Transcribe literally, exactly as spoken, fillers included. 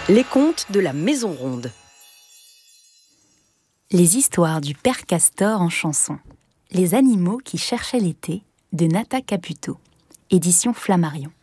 Les contes de la Maison Ronde. Les histoires du père Castor en chanson. Les animaux qui cherchaient l'été, de Nata Caputo. Édition Flammarion.